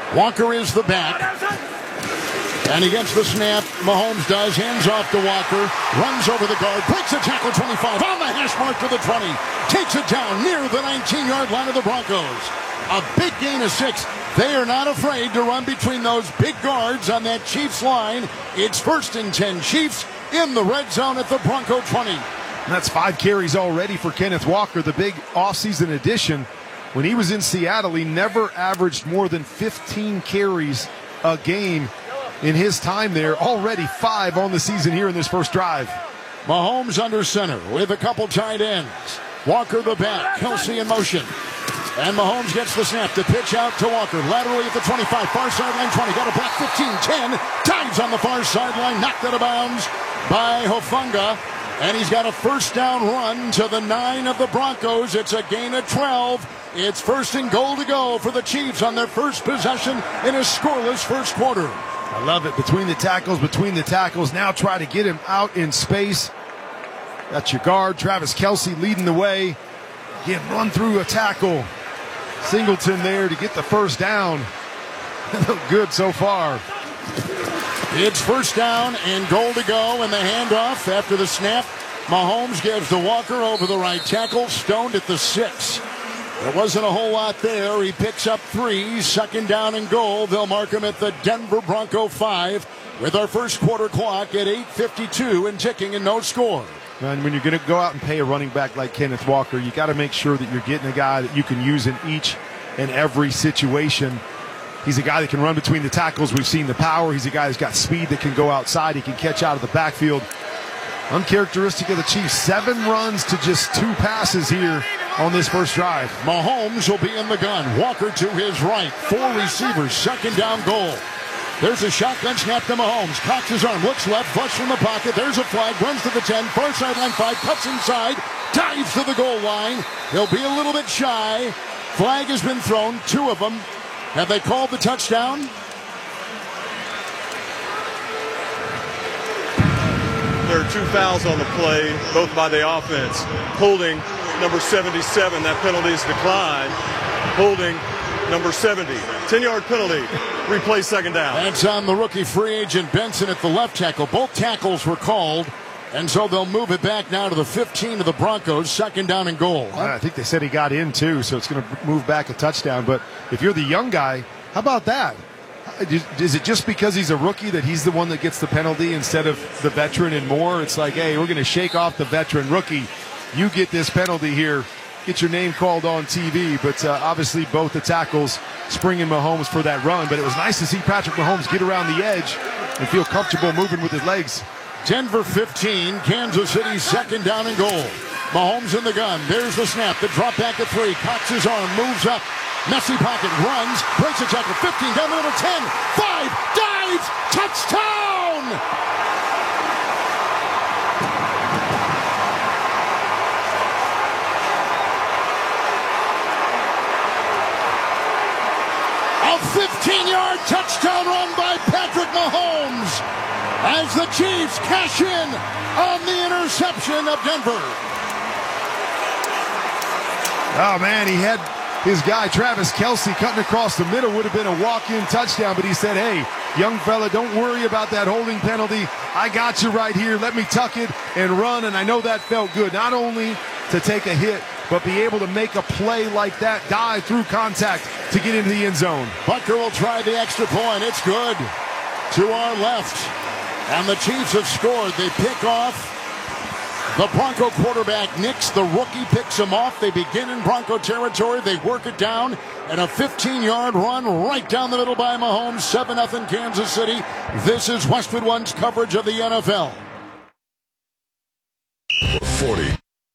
Walker is the back. And he gets the snap. Mahomes does. Hands off to Walker. Runs over the guard. Breaks a tackle 25. On the hash mark to the 20. Takes it down near the 19-yard line of the Broncos. A big gain of 6. They are not afraid to run between those big guards on that Chiefs line. It's 1st and 10 Chiefs in the red zone at the Bronco 20. And that's 5 carries already for Kenneth Walker, the big offseason addition. When he was in Seattle, he never averaged more than 15 carries a game in his time there. Already 5 on the season here in this first drive. Mahomes under center with a couple tight ends. Walker the back. Kelce in motion. And Mahomes gets the snap to pitch out to Walker. Laterally at the 25. Far sideline 20. Got a block 15. 10. Dives on the far sideline. Knocked out of bounds by Hufanga. And he's got a first down run to the 9 of the Broncos. It's a gain of 12. It's 1st and goal to go for the Chiefs on their first possession in a scoreless first quarter. I love it. Between the tackles. Now try to get him out in space. That's your guard. Travis Kelce leading the way. Again, run through a tackle. Singleton there to get the first down. Look good so far. It's first down and goal to go, and the handoff after the snap. Mahomes gives to Walker over the right tackle, stoned at the 6. There wasn't a whole lot there. He picks up 3, 2nd down and goal. They'll mark him at the Denver Bronco 5 with our first quarter clock at 8:52 and ticking and no score. And when you're going to go out and pay a running back like Kenneth Walker, you got to make sure that you're getting a guy that you can use in each and every situation. He's a guy that can run between the tackles. We've seen the power. He's a guy that's got speed that can go outside. He can catch out of the backfield. Uncharacteristic of the Chiefs. 7 runs to just 2 passes here on this first drive. Mahomes will be in the gun. Walker to his right. 4 receivers. 2nd down goal. There's a shotgun snap to Mahomes. Cocks his arm. Looks left. Flush from the pocket. There's a flag. Runs to the 10. Far sideline 5. Cuts inside. Dives to the goal line. He'll be a little bit shy. Flag has been thrown. 2 of them. Have they called the touchdown? There are 2 fouls on the play, both by the offense. Holding number 77, that penalty is declined. Holding number 70, 10-yard penalty. Replay 2nd down. That's on the rookie free agent Benson at the left tackle. Both tackles were called, and so they'll move it back now to the 15 of the Broncos. 2nd down and goal. I think they said he got in too, so it's going to move back a touchdown. But if you're the young guy, how about that? Is it just because he's a rookie that he's the one that gets the penalty instead of the veteran and more? It's like, hey, we're going to shake off the veteran rookie. You get this penalty here. Get your name called on TV. But obviously both the tackles springing Mahomes for that run. But it was nice to see Patrick Mahomes get around the edge and feel comfortable moving with his legs. Denver 15, Kansas City 2nd down and goal. Mahomes in the gun. There's the snap. The drop back at 3. Cocks his arm. Moves up. Messy pocket. Runs. Breaks a tackle. 15 down the middle. 10. 5. Dives. Touchdown! A 15-yard touchdown run by Patrick Mahomes as the Chiefs cash in on the interception of Denver. Oh, man, he had his guy, Travis Kelce, cutting across the middle. Would have been a walk-in touchdown, but he said, hey, young fella, don't worry about that holding penalty. I got you right here. Let me tuck it and run, and I know that felt good. Not only to take a hit, but be able to make a play like that, dive through contact to get into the end zone. Butker will try the extra point. It's good to our left. And the Chiefs have scored. They pick off the Bronco quarterback, Nix. The rookie picks him off. They begin in Bronco territory. They work it down. And a 15-yard run right down the middle by Mahomes. 7-0 Kansas City. This is Westwood One's coverage of the NFL. 40.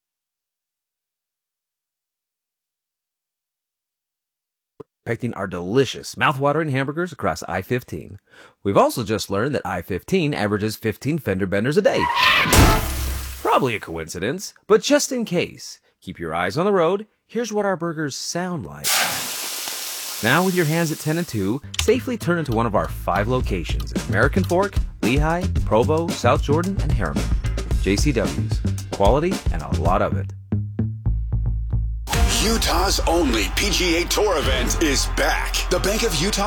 Perfecting our delicious, mouth-watering hamburgers across I-15. We've also just learned that I-15 averages 15 fender benders a day. Probably a coincidence, but just in case, keep your eyes on the road. Here's what our burgers sound like. Now with your hands at 10 and 2, safely turn into one of our 5 locations at American Fork, Lehigh, Provo, South Jordan, and Harriman. JCW's. Quality and a lot of it. Utah's only PGA Tour event is back. The Bank of Utah